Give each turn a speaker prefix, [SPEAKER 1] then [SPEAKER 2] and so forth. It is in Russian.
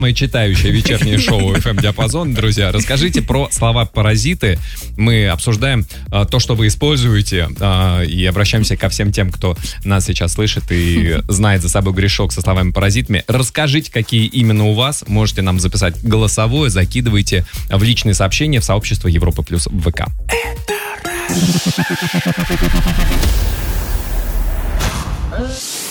[SPEAKER 1] самое читающее вечернее шоу FM Диапазон, друзья. Расскажите про слова-паразиты. Мы обсуждаем то, что вы используете, и обращаемся ко всем тем, кто нас сейчас слышит и знает за собой грешок со словами-паразитами. Расскажите, какие именно у вас. Можете нам записать голосовое, закидывайте в личные сообщения в сообщество Европа Плюс в ВК. Это